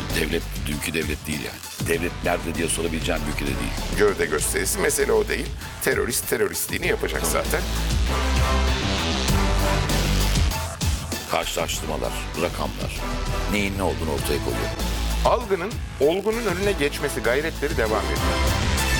Bu devlet, dünkü devlet değil yani. Devlet nerede diye sorabileceğim bir ülkede değil. Gövde gösterisi, mesele o değil. Terörist teröristliğini yapacak zaten. Karşılaştırmalar, rakamlar, neyin ne olduğunu ortaya koyuyor. Algının olgunun önüne geçmesi gayretleri devam ediyor.